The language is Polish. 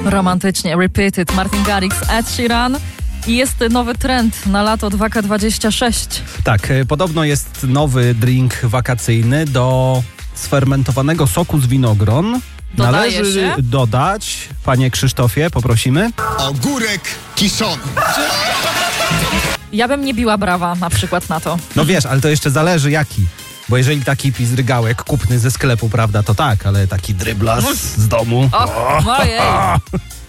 Romantycznie, Repeated, Martin Garrix, Ed Sheeran. I jest nowy trend na lato 2K26. Tak, podobno jest nowy drink wakacyjny do sfermentowanego soku z winogron. Dodaje Należy się? dodać, panie Krzysztofie, poprosimy. Ogórek kiszony. Ja bym nie biła brawa na przykład na to. No wiesz, ale to jeszcze zależy jaki. Bo jeżeli taki pizdrygałek kupny ze sklepu, prawda, to tak, ale taki dryblas z domu. Och, ojej.